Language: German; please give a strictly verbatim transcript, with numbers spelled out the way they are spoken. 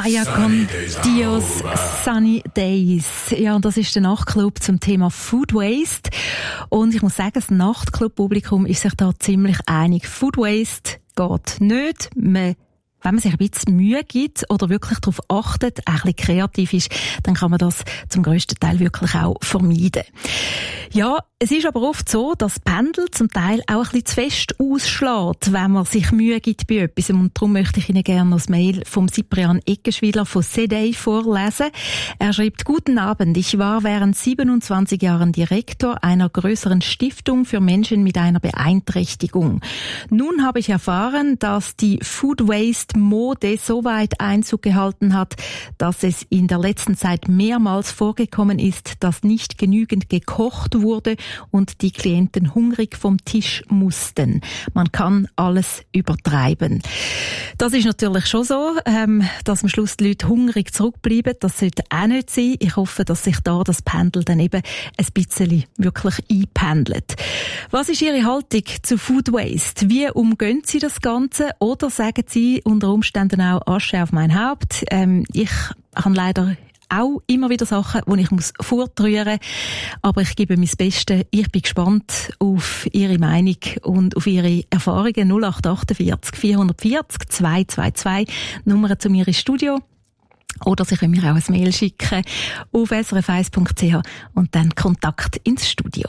Vaya con Dios, Sunny Days. Ja, und das ist der Nachtclub zum Thema Food Waste. Und ich muss sagen, das Nachtclub-Publikum ist sich da ziemlich einig. Food Waste geht nicht. Man Wenn man sich ein bisschen Mühe gibt oder wirklich darauf achtet, ein bisschen kreativ ist, dann kann man das zum grössten Teil wirklich auch vermeiden. Ja, es ist aber oft so, dass Pendel zum Teil auch ein bisschen zu fest ausschlägt, wenn man sich Mühe gibt bei etwas. Und darum möchte ich Ihnen gerne das Mail vom Cyprian Eckenschwiller von C D I vorlesen. Er schreibt: Guten Abend, ich war während siebenundzwanzig Jahren Direktor einer größeren Stiftung für Menschen mit einer Beeinträchtigung. Nun habe ich erfahren, dass die Food Waste Mode so weit Einzug gehalten hat, dass es in der letzten Zeit mehrmals vorgekommen ist, dass nicht genügend gekocht wurde und die Klienten hungrig vom Tisch mussten. Man kann alles übertreiben. Das ist natürlich schon so, ähm, dass am Schluss die Leute hungrig zurückbleiben. Das sollte auch nicht sein. Ich hoffe, dass sich da das Pendel dann eben ein bisschen wirklich einpendelt. Was ist Ihre Haltung zu Food Waste? Wie umgehen Sie das Ganze? Oder sagen Sie unter Umständen auch Asche auf mein Haupt? Ähm, ich habe leider auch immer wieder Sachen, die ich muss fortrühren muss. Aber ich gebe mein Bestes. Ich bin gespannt auf Ihre Meinung und auf Ihre Erfahrungen. null acht achtundvierzig vierhundertvierzig zweihundertzweiundzwanzig, Nummer zu mir ins Studio. Oder Sie können mir auch ein Mail schicken auf s r f eins punkt c h und dann Kontakt ins Studio.